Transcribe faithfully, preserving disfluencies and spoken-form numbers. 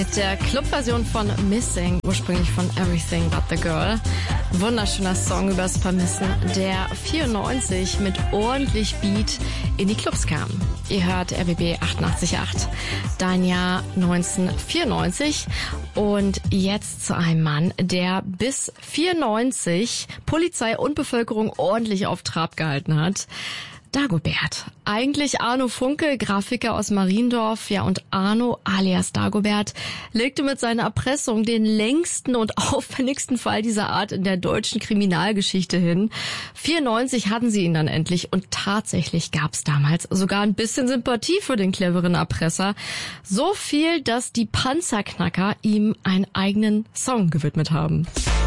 Mit der Clubversion von Missing, ursprünglich von Everything But The Girl. Wunderschöner Song übers Vermissen, der vierundneunzig mit ordentlich Beat in die Clubs kam. Ihr hört R B B achtundachtzig Komma acht, dein Jahr neunzehnhundertvierundneunzig. Und jetzt zu einem Mann, der bis vierundneunzig Polizei und Bevölkerung ordentlich auf Trab gehalten hat. Dagobert. Eigentlich Arno Funke, Grafiker aus Mariendorf, ja, und Arno alias Dagobert legte mit seiner Erpressung den längsten und aufwendigsten Fall dieser Art in der deutschen Kriminalgeschichte hin. vierundneunzig hatten sie ihn dann endlich und tatsächlich gab es damals sogar ein bisschen Sympathie für den cleveren Erpresser. So viel, dass die Panzerknacker ihm einen eigenen Song gewidmet haben.